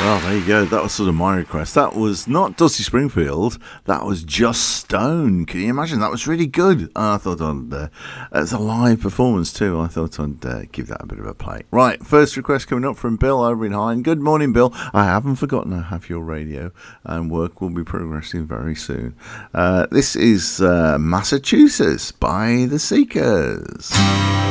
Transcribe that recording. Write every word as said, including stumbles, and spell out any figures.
Well, there you go. That was sort of my request. That was not Dusty Springfield. That was Just Stone. Can you imagine? That was really good. Uh, I thought I'd... Uh, it's a live performance too. I thought I'd uh, give that a bit of a play. Right, first request coming up from Bill over in Hine. Good morning, Bill. I haven't forgotten I have your radio, and work will be progressing very soon. Uh, this is uh, Massachusetts by the Seekers.